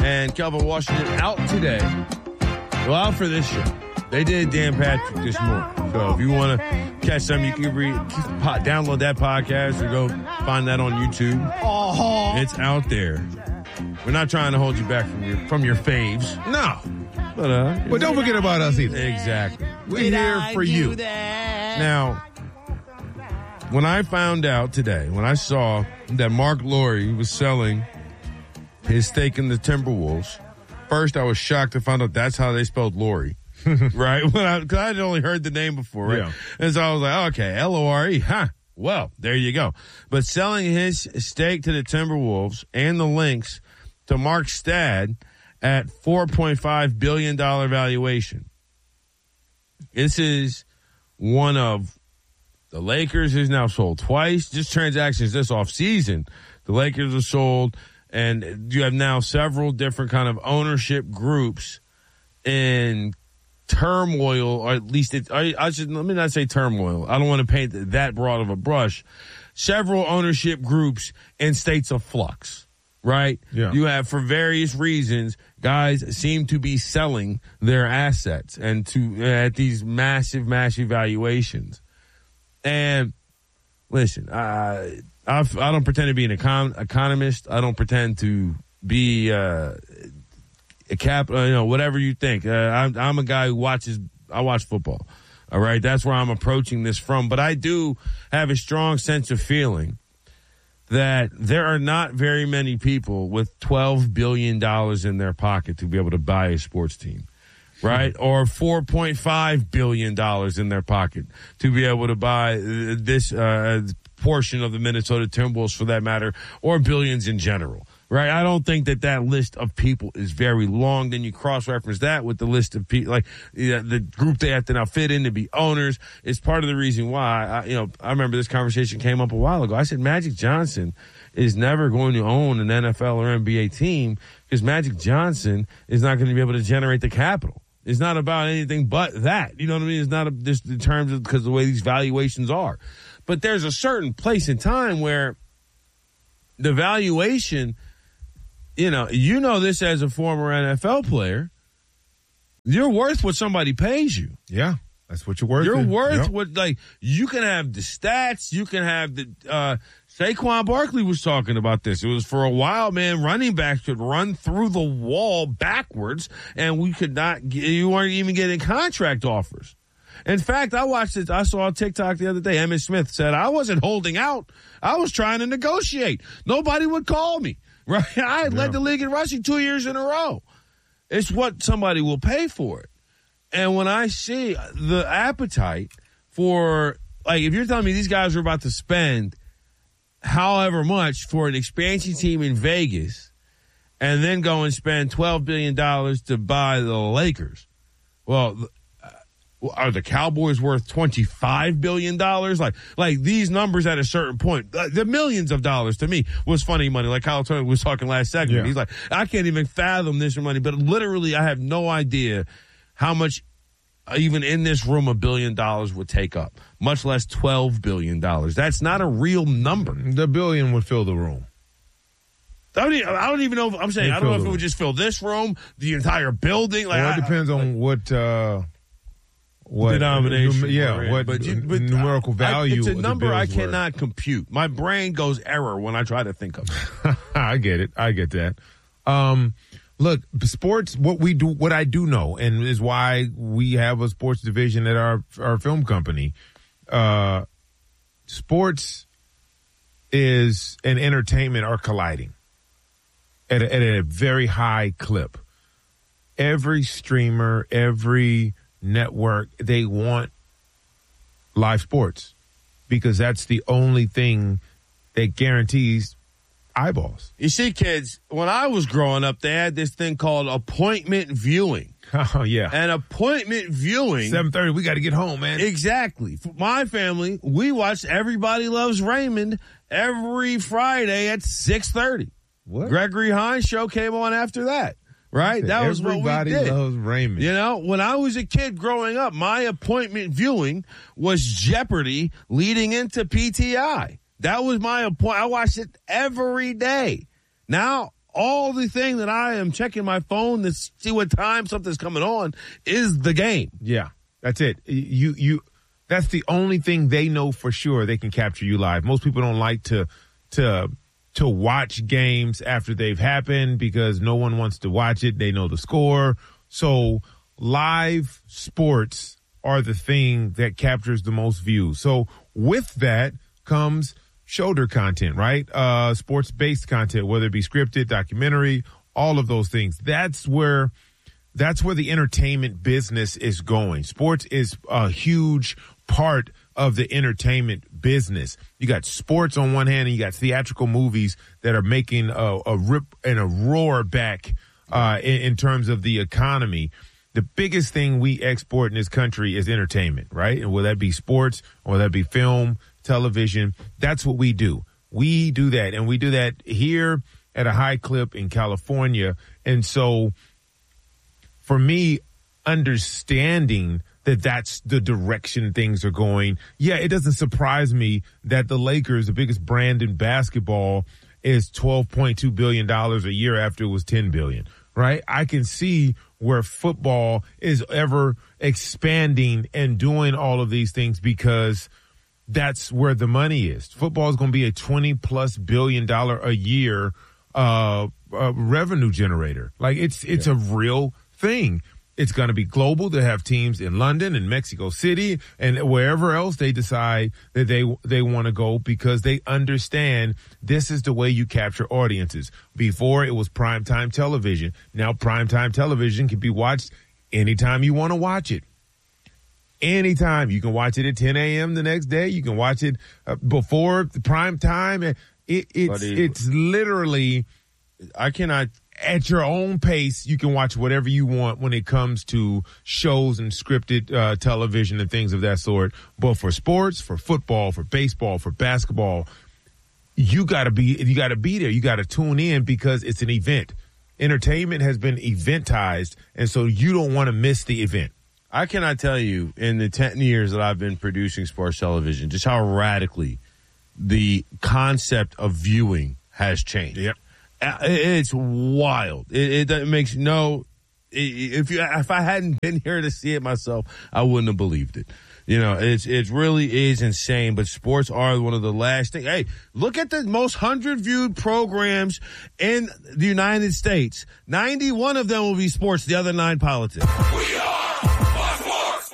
and Kelvin Washington out today. Well, out for this show. They did Dan Patrick this morning. So if you want to catch them, you can download that podcast or go find that on YouTube. It's out there. We're not trying to hold you back from your faves. No. But don't forget about us either. Exactly. We're here for you. Now, when I found out today, when I saw that Mark Lowry was selling his stake in the Timberwolves, first I was shocked to find out that's how they spelled Lowry. Right? Because I had only heard the name before, right? Yeah. And so I was like, okay, Lore, huh? Well, there you go. But selling his stake to the Timberwolves and the Lynx to Mark Stad at $4.5 billion valuation. This is one of the Lakers is now sold twice. Just transactions this offseason. The Lakers are sold, and you have now several different kind of ownership groups in turmoil, or at least let me not say turmoil. I don't want to paint that broad of a brush. Several ownership groups in states of flux, right? Yeah. You have, for various reasons, guys seem to be selling their assets and at these massive, massive valuations. And listen, I don't pretend to be an economist. I don't pretend to be whatever you think. I'm a guy who I watch football. All right. That's where I'm approaching this from. But I do have a strong sense of feeling that there are not very many people with $12 billion in their pocket to be able to buy a sports team. Right? Or $4.5 billion in their pocket to be able to buy this portion of the Minnesota Timberwolves, for that matter, or billions in general. Right? I don't think that list of people is very long. Then you cross-reference that with the list of people, like the group they have to now fit in to be owners. It's part of the reason why, I remember this conversation came up a while ago. I said Magic Johnson is never going to own an NFL or NBA team because Magic Johnson is not going to be able to generate the capital. It's not about anything but that. You know what I mean? It's not just in terms of because of the way these valuations are. But there's a certain place in time where the valuation, you know this as a former NFL player, you're worth what somebody pays you. Yeah, that's what you're worth. You're worth what, you can have the stats, you can have the, Saquon Barkley was talking about this. It was for a while, man, running backs could run through the wall backwards and you weren't even getting contract offers. In fact, I saw a TikTok the other day. Emmitt Smith said, I wasn't holding out. I was trying to negotiate. Nobody would call me. Right? I had led the league in rushing 2 years in a row. It's what somebody will pay for it. And when I see the appetite for, if you're telling me these guys are about to spend however much for an expansion team in Vegas and then go and spend $12 billion to buy the Lakers. Well, are the Cowboys worth $25 billion? Like these numbers at a certain point, the millions of dollars to me was funny money. Like Kyle Turner was talking last segment. Yeah. He's like, I can't even fathom this money, but literally I have no idea how much even in this room $1 billion would take up, much less $12 billion. That's not a real number. The billion would fill the room. I don't even know if I'm saying, I don't know if it would just fill this room, the entire building. It depends on what denomination. But numerical value. It's a number I cannot compute. My brain goes error when I try to think of it. I get it. I get that. Look, sports, what I do know, and is why we have a sports division at our film company. Sports and entertainment are colliding at a very high clip. Every streamer, every network, they want live sports because that's the only thing that guarantees eyeballs. You see, kids, when I was growing up, they had this thing called appointment viewing. Oh, yeah. And appointment viewing. 7:30, we got to get home, man. Exactly. For my family, we watched Everybody Loves Raymond every Friday at 6:30. What? Gregory Hines show came on after that. Right? That was what we did. Everybody Loves Raymond. When I was a kid growing up, my appointment viewing was Jeopardy leading into PTI. That was my appointment. I watched it every day. Now, all the thing that I am checking my phone to see what time something's coming on is the game. Yeah, that's it. That's the only thing they know for sure. They can capture you live. Most people don't like to watch games after they've happened because no one wants to watch it. They know the score. So live sports are the thing that captures the most views. So with that comes shoulder content, right? Sports-based content, whether it be scripted, documentary, all of those things. That's where the entertainment business is going. Sports is a huge part of the entertainment business. You got sports on one hand, and you got theatrical movies that are making a rip and a roar back in terms of the economy. The biggest thing we export in this country is entertainment, right? And whether that be sports or whether that be film, television, that's what we do. We do that, and we do that here at a high clip in California. And so for me, understanding that that's the direction things are going, yeah, it doesn't surprise me that the Lakers, the biggest brand in basketball, is $12.2 billion a year after it was $10 billion, right? I can see where football is ever expanding and doing all of these things because that's where the money is. Football is going to be a $20+ billion a year revenue generator. Like it's a real thing. It's going to be global. They have teams in London and Mexico City and wherever else they decide that they want to go because they understand this is the way you capture audiences. Before it was primetime television. Now primetime television can be watched anytime you want to watch it. Anytime. You can watch it at 10 a.m. the next day. You can watch it before the prime time. It's literally, I cannot. At your own pace, you can watch whatever you want when it comes to shows and scripted television and things of that sort. But for sports, for football, for baseball, for basketball, you got to be there. You got to tune in because it's an event. Entertainment has been eventized, and so you don't want to miss the event. I cannot tell you in the 10 years that I've been producing sports television just how radically the concept of viewing has changed. Yep. It's wild. It makes no. If I hadn't been here to see it myself, I wouldn't have believed it. You know, it really is insane. But sports are one of the last things. Hey, look at the most 100 viewed programs in the United States. 91 of them will be sports. The other 9 politics. We are sports.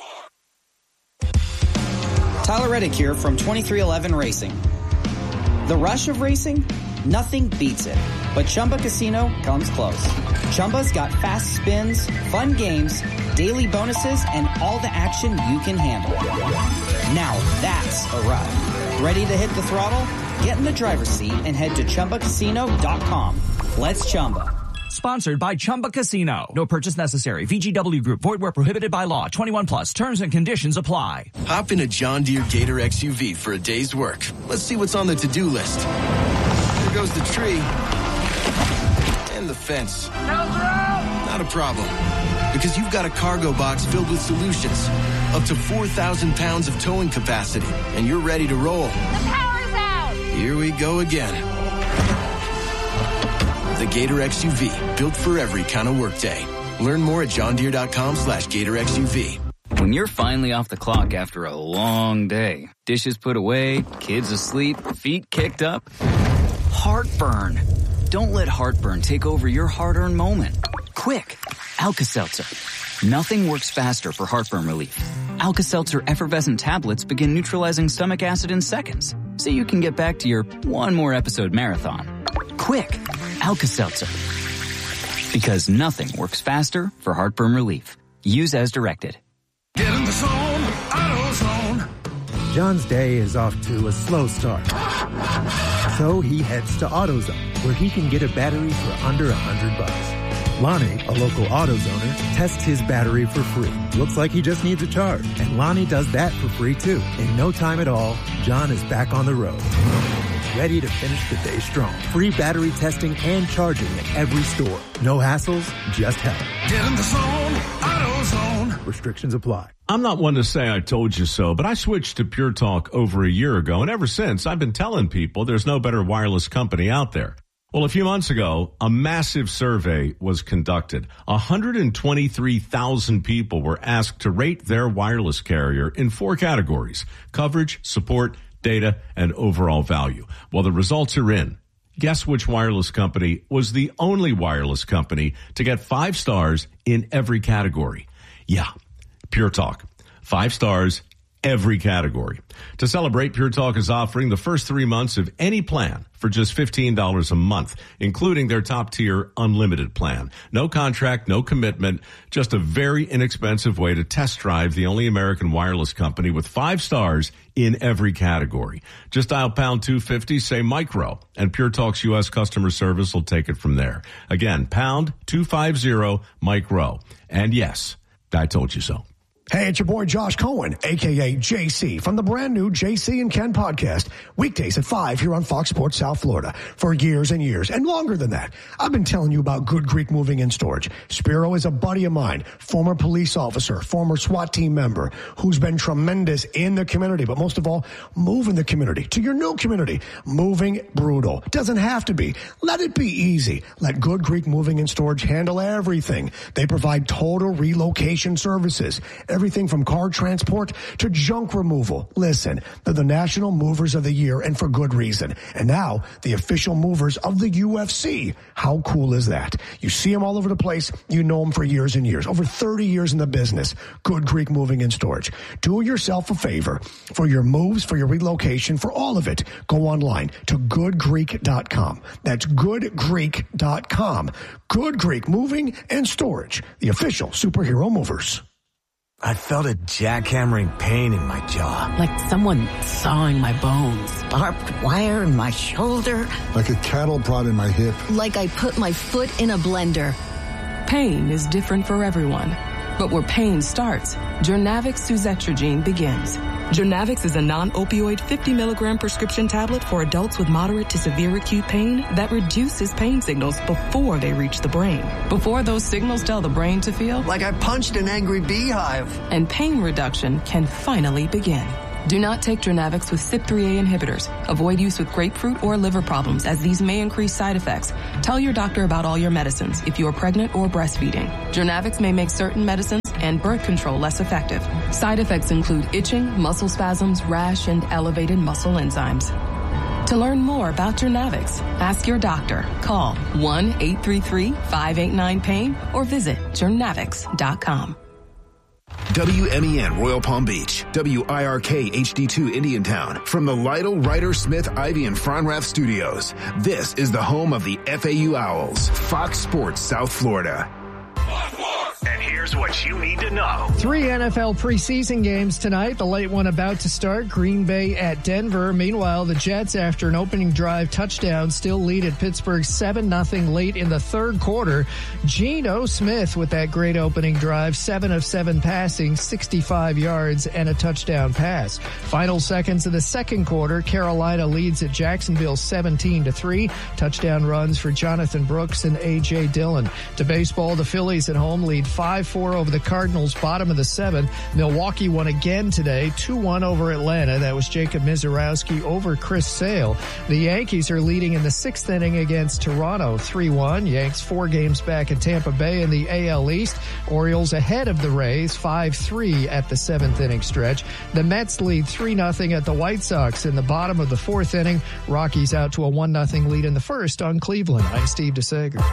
Tyler Reddick here from 2311 Racing. The rush of racing? Nothing beats it, but Chumba Casino comes close. Chumba's got fast spins, fun games, daily bonuses, and all the action you can handle. Now that's a ride. Ready to hit the throttle? Get in the driver's seat and head to ChumbaCasino.com. Let's Chumba. Sponsored by Chumba Casino. No purchase necessary. VGW Group. Void where prohibited by law. 21+. Terms and conditions apply. Hop in a John Deere Gator XUV for a day's work. Let's see what's on the to-do list. There goes the tree. And the fence. Not a problem. Because you've got a cargo box filled with solutions. Up to 4,000 pounds of towing capacity. And you're ready to roll. The power's out! Here we go again. The Gator XUV. Built for every kind of workday. Learn more at johndeere.com/Gator XUV. When you're finally off the clock after a long day, dishes put away, kids asleep, feet kicked up, heartburn. Don't let heartburn take over your hard-earned moment. Quick, Alka-Seltzer. Nothing works faster for heartburn relief. Alka-Seltzer effervescent tablets begin neutralizing stomach acid in seconds, so you can get back to your one more episode marathon. Quick, Alka-Seltzer. Because nothing works faster for heartburn relief. Use as directed. Get in the zone, AutoZone. John's day is off to a slow start. So he heads to AutoZone, where he can get a battery for under $100. Lonnie, a local AutoZoner, tests his battery for free. Looks like he just needs a charge. And Lonnie does that for free too. In no time at all, John is back on the road. Ready to finish the day strong. Free battery testing and charging at every store. No hassles, just help. Get in the zone, AutoZone. Restrictions apply. I'm not one to say I told you so, but I switched to Pure Talk over a year ago, and ever since, I've been telling people there's no better wireless company out there. Well, a few months ago, a massive survey was conducted. 123,000 people were asked to rate their wireless carrier in 4 categories: coverage, support, data, and overall value. Well, the results are in. Guess which wireless company was the only wireless company to get 5 stars in every category? Yeah, Pure Talk. 5 stars, every category. To celebrate, Pure Talk is offering the first 3 months of any plan for just $15 a month, including their top-tier unlimited plan. No contract, no commitment, just a very inexpensive way to test drive the only American wireless company with 5 stars in every category. Just dial pound 250, say micro, and Pure Talk's U.S. customer service will take it from there. Again, pound 250 micro. And yes, I told you so. Hey, it's your boy Josh Cohen, a.k.a. JC, from the brand new JC and Ken podcast, weekdays at 5 here on Fox Sports South Florida. For years and years, and longer than that, I've been telling you about Good Greek Moving and Storage. Spiro is a buddy of mine, former police officer, former SWAT team member, who's been tremendous in the community, but most of all, moving the community to your new community. Moving brutal. Doesn't have to be. Let it be easy. Let Good Greek Moving and Storage handle everything. They provide total relocation services. Everything from car transport to junk removal. Listen, they're the National Movers of the Year, and for good reason. And now, the official movers of the UFC. How cool is that? You see them all over the place. You know them for years and years. Over 30 years in the business. Good Greek Moving and Storage. Do yourself a favor. For your moves, for your relocation, for all of it, go online to goodgreek.com. That's goodgreek.com. Good Greek Moving and Storage. The official superhero movers. I felt a jackhammering pain in my jaw. Like someone sawing my bones. Barbed wire in my shoulder. Like a cattle prod in my hip. Like I put my foot in a blender. Pain is different for everyone. But where pain starts, Jurnavix suzetrigine begins. Jurnavix is a non-opioid 50-milligram prescription tablet for adults with moderate to severe acute pain that reduces pain signals before they reach the brain. Before those signals tell the brain to feel like I punched an angry beehive. And pain reduction can finally begin. Do not take Jurnavix with CYP3A inhibitors. Avoid use with grapefruit or liver problems, as these may increase side effects. Tell your doctor about all your medicines if you are pregnant or breastfeeding. Jurnavix may make certain medicines and birth control less effective. Side effects include itching, muscle spasms, rash, and elevated muscle enzymes. To learn more about Jurnavix, ask your doctor. Call 1-833-589-PAIN or visit Jurnavix.com. WMEN Royal Palm Beach, WIRK HD2 Indiantown, from the Lytle, Ryder, Smith, Ivy, and Fronrath Studios. This is the home of the FAU Owls, Fox Sports South Florida. And here's what you need to know. 3 NFL preseason games tonight. The late one about to start. Green Bay at Denver. Meanwhile, the Jets, after an opening drive touchdown, still lead at Pittsburgh 7-0 late in the third quarter. Geno Smith with that great opening drive. 7 of 7 passing, 65 yards, and a touchdown pass. Final seconds of the second quarter. Carolina leads at Jacksonville 17-3. Touchdown runs for Jonathan Brooks and A.J. Dillon. To baseball, the Phillies at home lead 5-4 over the Cardinals, bottom of the 7th. Milwaukee won again today, 2-1 over Atlanta. That was Jacob Mizorowski over Chris Sale. The Yankees are leading in the 6th inning against Toronto, 3-1. Yanks 4 games back at Tampa Bay in the AL East. Orioles ahead of the Rays, 5-3 at the 7th inning stretch. The Mets lead 3-0 at the White Sox in the bottom of the 4th inning. Rockies out to a 1-0 lead in the first on Cleveland. I'm Steve DeSager.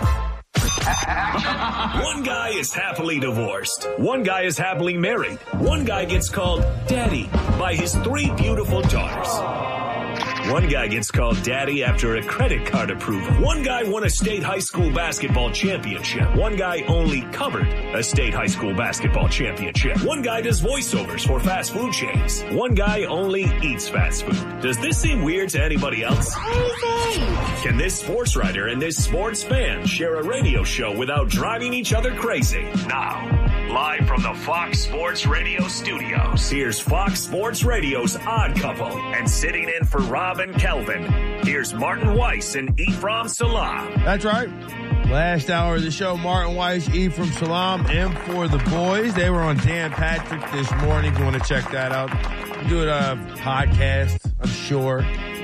One guy is happily divorced. One guy is happily married. One guy gets called daddy by his 3 beautiful daughters. One guy gets called daddy after a credit card approval. One guy won a state high school basketball championship. One guy only covered a state high school basketball championship. One guy does voiceovers for fast food chains. One guy only eats fast food. Does this seem weird to anybody else? Can this sports writer and this sports fan share a radio show without driving each other crazy? Now, live from the Fox Sports Radio studios, here's Fox Sports Radio's Odd Couple, and sitting in for Rob and Kelvin, here's Martin Weiss and Ephraim Salam. That's right. Last hour of the show, Martin Weiss, Ephraim Salam, and for the boys. They were on Dan Patrick this morning. If you want to check that out, do a podcast, I'm sure.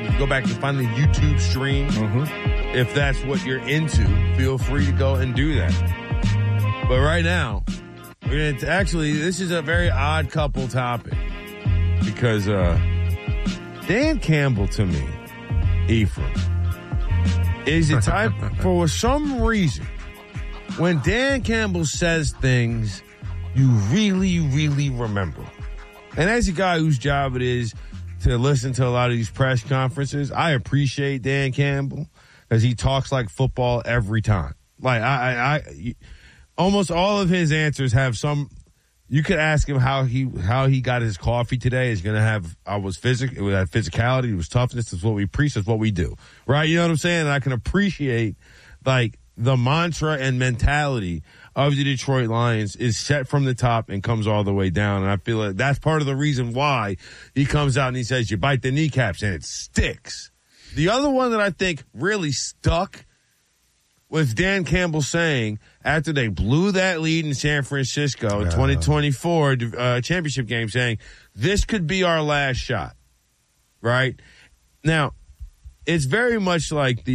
You can go back and find the YouTube stream. If that's what you're into, feel free to go and do that. But right now, we're going to actually, this is a very odd couple topic because Dan Campbell, to me, Ephraim, is the type, for some reason, when Dan Campbell says things, you really, really remember. And as a guy whose job it is to listen to a lot of these press conferences, I appreciate Dan Campbell because he talks like football every time. Like I almost all of his answers have some. You could ask him how he got his coffee today. Is going to have it was physicality, it was toughness. It's what we preach. It's what we do, right? You know what I'm saying? And I can appreciate like the mantra and mentality of the Detroit Lions is set from the top and comes all the way down. And I feel like that's part of the reason why he comes out and he says, you bite the kneecaps and it sticks. The other one that I think really stuck was Dan Campbell saying after they blew that lead in San Francisco in 2024 championship game, saying this could be our last shot, right? Now, it's very much like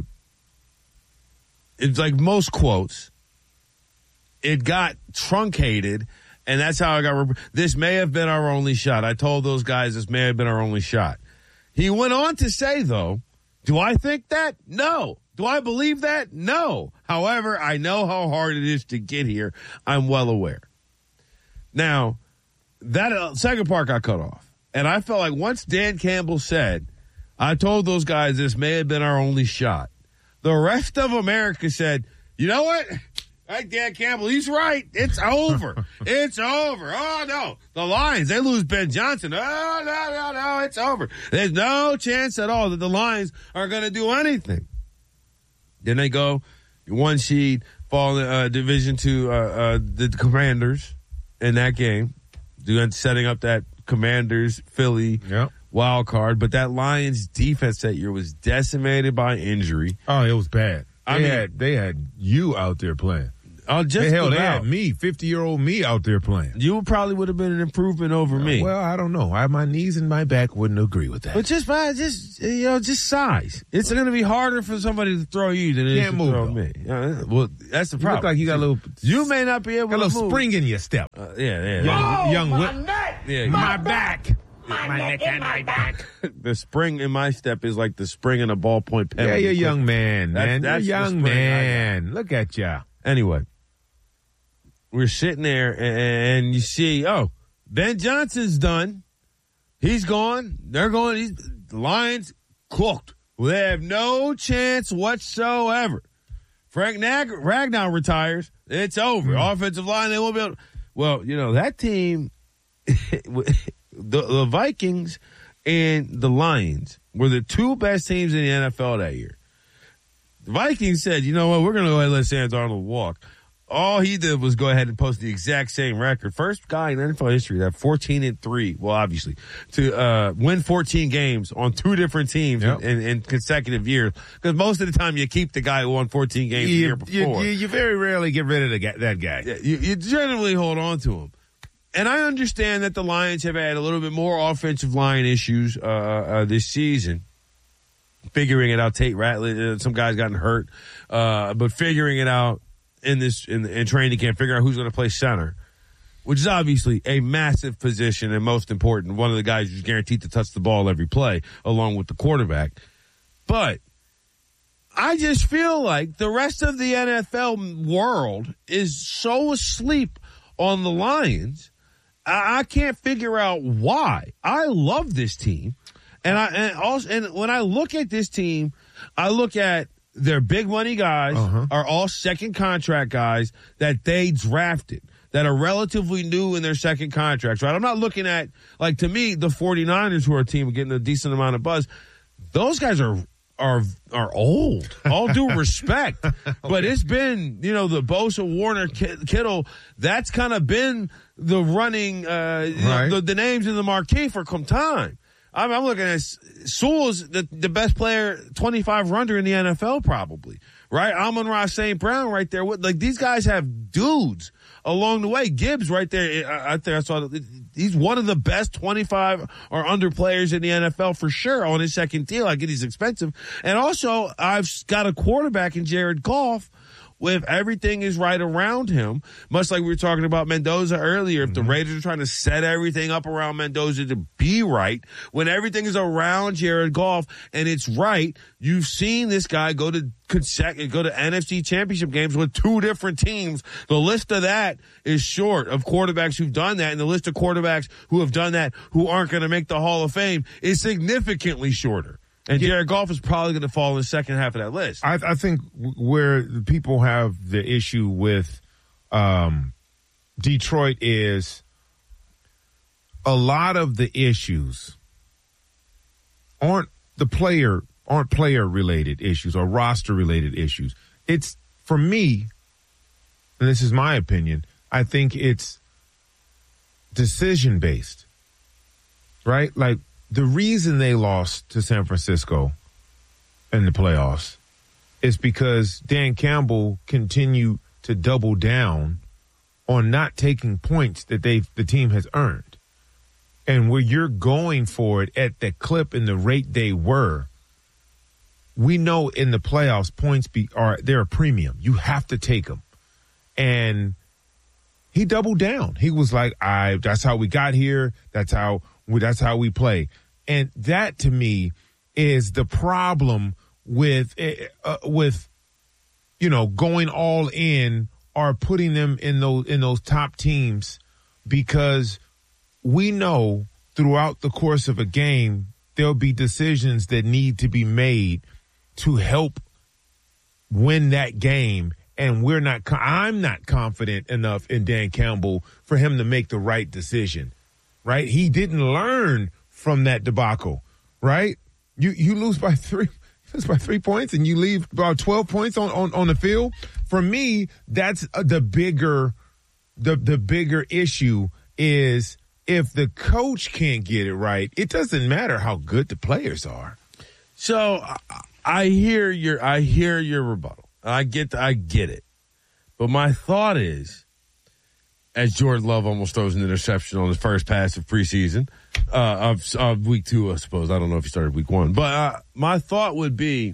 it's like most quotes. It got truncated, and that's how I got. This may have been our only shot. I told those guys this may have been our only shot. He went on to say, though, do I think that? No. Do I believe that? No. However, I know how hard it is to get here. I'm well aware. Now, that second part got cut off, and I felt like once Dan Campbell said, I told those guys this may have been our only shot, the rest of America said, you know what? Right, Dan Campbell, he's right. It's over. It's over. Oh, no. The Lions, they lose Ben Johnson. Oh, no, it's over. There's no chance at all that the Lions are going to do anything. Then they go, one seed, fall Division II, the Commanders in that game, setting up that Commanders-Philly wild card. But that Lions defense that year was decimated by injury. Oh, it was bad. They had you out there playing. Oh, just they had me, 50-year-old me out there playing. You probably would have been an improvement over me. Well, I don't know. My knees and my back wouldn't agree with that. But just size. It's going to be harder for somebody to throw you than it is to throw me. Well, that's the problem. You look like you got a little. You may not be able to move. A little spring in your step. Young whip. My back. My neck and my back. The spring in my step is like the spring in a ballpoint pen. Yeah, you're a young man, man. You're a young man. Look at ya. Anyway, we're sitting there and you see, Ben Johnson's done. He's gone. They're going. The Lions cooked. Well, they have no chance whatsoever. Frank Ragnow retires. It's over. Offensive line, they won't be able to. Well, that team, the Vikings and the Lions were the two best teams in the NFL that year. The Vikings said, you know what, we're going to go ahead and let Sam Darnold walk. All he did was go ahead and post the exact same record. First guy in NFL history to have 14-3. Well, obviously, to win 14 games on two different teams in consecutive years. Because most of the time you keep the guy who won 14 games the year before. You very rarely get rid of that guy. You generally hold on to him. And I understand that the Lions have had a little bit more offensive line issues this season. Figuring it out, Tate Ratliff, some guys gotten hurt, but figuring it out in training camp, figuring out who's going to play center, which is obviously a massive position and most important. One of the guys who's guaranteed to touch the ball every play, along with the quarterback. But I just feel like the rest of the NFL world is so asleep on the Lions. I can't figure out why. I love this team. And when I look at this team, I look at their big money guys are all second contract guys that they drafted that are relatively new in their second contracts, right? I'm not looking at, like, to me, the 49ers, who are a team getting a decent amount of buzz. Those guys are old. All due respect. But it's been, the Bosa, Warner, Kittle, that's kind of been the running, the names in the marquee for some time. I'm looking at Sewell's the best player, 25 runner in the NFL probably, right? Amon-Ra St. Brown right there. These guys have dudes along the way. Gibbs right there. I think I saw he's one of the best 25 or under players in the NFL for sure on his second deal. I get he's expensive. And also, I've got a quarterback in Jared Goff. If everything is right around him, much like we were talking about Mendoza earlier, if the Raiders are trying to set everything up around Mendoza to be right, when everything is around Jared Goff and it's right, you've seen this guy go to NFC championship games with two different teams. The list of that is short of quarterbacks who've done that, and the list of quarterbacks who have done that who aren't going to make the Hall of Fame is significantly shorter. And Jared Goff is probably going to fall in the second half of that list. I think where people have the issue with Detroit is a lot of the issues aren't player related issues or roster related issues. It's, for me, and this is my opinion, I think it's decision based, right? Like, the reason they lost to San Francisco in the playoffs is because Dan Campbell continued to double down on not taking points that the team has earned. And where you're going for it at the clip and the rate they were, we know in the playoffs points they're a premium. You have to take them. And he doubled down. He was like, that's how we got here. That's how we play. And that, to me, is the problem with going all in or putting them in those top teams, because we know throughout the course of a game there'll be decisions that need to be made to help win that game. And I'm not confident enough in Dan Campbell for him to make the right decision, right? He didn't learn from that debacle, right? You lose by 3 points and you leave about 12 points on the field. For me, that's the bigger issue is if the coach can't get it right, it doesn't matter how good the players are. So I hear your rebuttal. I get it. But my thought is, as Jordan Love almost throws an interception on his first pass of preseason, of week 2, I suppose. I don't know if he started week 1. But my thought would be,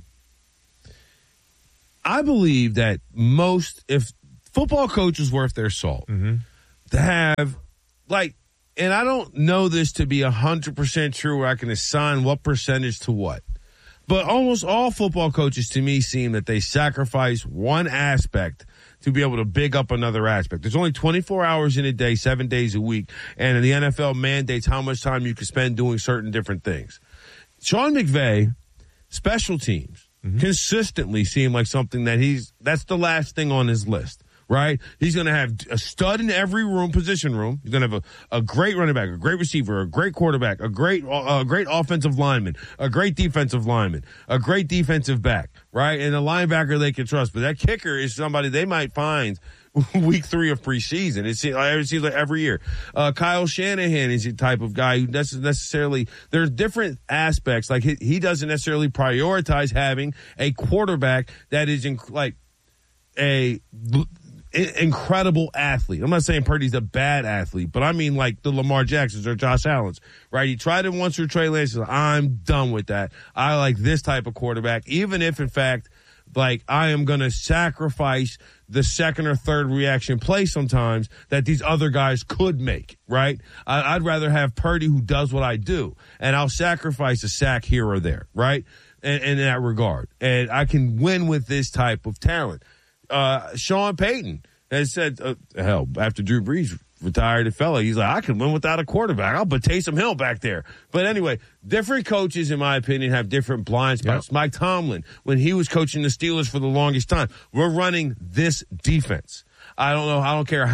I believe that if football coaches worth their salt, to have, and I don't know this to be 100% true where I can assign what percentage to what. But almost all football coaches to me seem that they sacrifice one aspect to be able to big up another aspect. There's only 24 hours in a day, 7 days a week, and the NFL mandates how much time you can spend doing certain different things. Sean McVay, special teams, consistently seem like something that's the last thing on his list. Right? He's going to have a stud in every position room. He's going to have a great running back, a great receiver, a great quarterback, a great offensive lineman, a great defensive lineman, a great defensive back, right? And a linebacker they can trust. But that kicker is somebody they might find week 3 of preseason. It seems like every year. Kyle Shanahan is the type of guy who doesn't necessarily, there's different aspects. Like he doesn't necessarily prioritize having a quarterback that is incredible athlete. I'm not saying Purdy's a bad athlete, but I mean like the Lamar Jacksons or Josh Allens, right? He tried it once with Trey Lance. I'm done with that. I like this type of quarterback, even if in fact, I am going to sacrifice the second or third reaction play sometimes that these other guys could make, right? I'd rather have Purdy who does what I do, and I'll sacrifice a sack here or there, right? In that regard. And I can win with this type of talent. Sean Payton has said, after Drew Brees retired, he's like, I can win without a quarterback. I'll put Taysom Hill back there. But anyway, different coaches, in my opinion, have different blind spots. Yep. Mike Tomlin, when he was coaching the Steelers for the longest time, we're running this defense. I don't care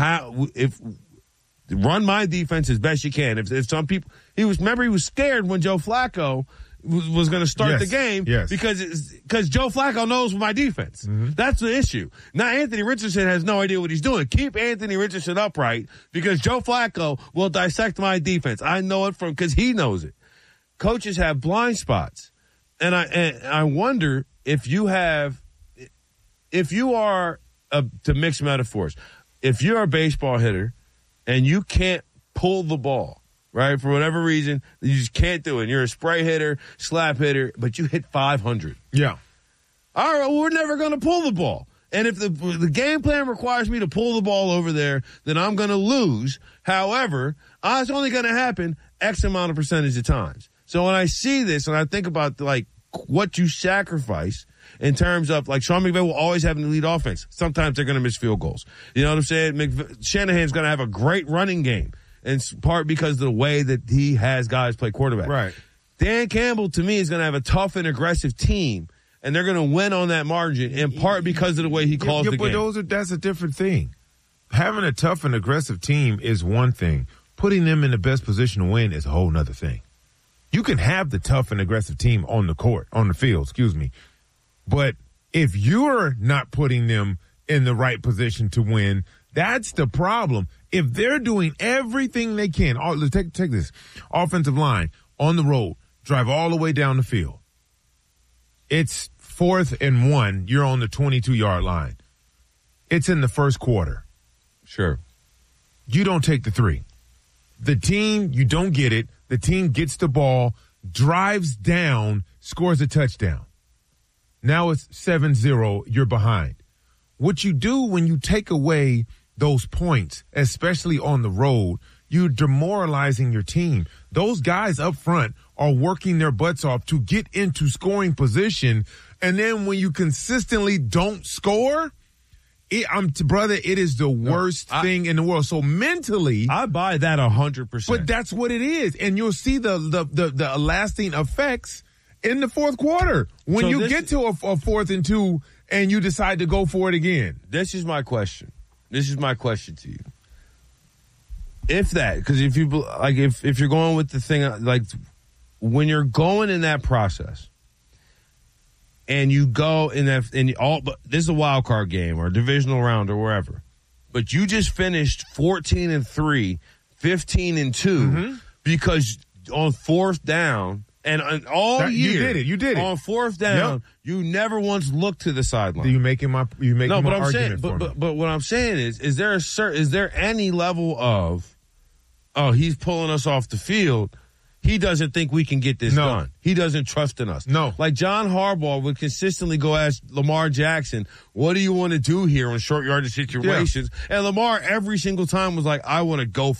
run my defense as best you can. If some people, he was scared when Joe Flacco was going to start the game because Joe Flacco knows my defense. That's the issue. Now Anthony Richardson has no idea what he's doing. Keep Anthony Richardson upright because Joe Flacco will dissect my defense. I know it because he knows it. Coaches have blind spots, and I wonder if you have if you are, to mix metaphors, if you're a baseball hitter and you can't pull the ball, right, for whatever reason, you just can't do it. You're a spray hitter, slap hitter, but you hit 500. Yeah. All right, well, we're never going to pull the ball. And if the game plan requires me to pull the ball over there, then I'm going to lose. However, it's only going to happen X amount of percentage of times. So when I see this and I think about, like, what you sacrifice in terms of, like, Sean McVay will always have an elite offense. Sometimes they're going to miss field goals. You know what I'm saying? Shanahan's going to have a great running game, in part because of the way that he has guys play quarterback. Right. Dan Campbell, to me, is going to have a tough and aggressive team, and they're going to win on that margin, in part because of the way he calls the game. But that's a different thing. Having a tough and aggressive team is one thing. Putting them in the best position to win is a whole nother thing. You can have the tough and aggressive team on the field, but if you're not putting them in the right position to win, that's the problem. If they're doing everything they can, let's take this. Offensive line on the road, drive all the way down the field. It's 4th and 1. You're on the 22-yard line. It's in the first quarter. Sure. You don't take the 3. The team, you don't get it. The team gets the ball, drives down, scores a touchdown. Now it's 7-0. You're behind. What you do when you take away those points, especially on the road, you're demoralizing your team. Those guys up front are working their butts off to get into scoring position. And then when you consistently don't score, it is the worst thing in the world. So mentally, I buy that 100%. But that's what it is. And you'll see the lasting effects in the fourth quarter when you get to a 4th and 2 and you decide to go for it again. This is my question. This is my question to you. If you're going with the thing, like, when you're going in that process and you go but this is a wild card game or a divisional round or wherever, but you just finished 14-3, 15-2 because on 4th down and all year you did it on 4th down, you never once looked to the sideline. You making my argument for me. But what I'm saying is there any level of, he's pulling us off the field, he doesn't think we can get this done. He doesn't trust in us. No. Like John Harbaugh would consistently go ask Lamar Jackson, what do you want to do here on short yardage situations? Yeah. And Lamar every single time was like, I want to go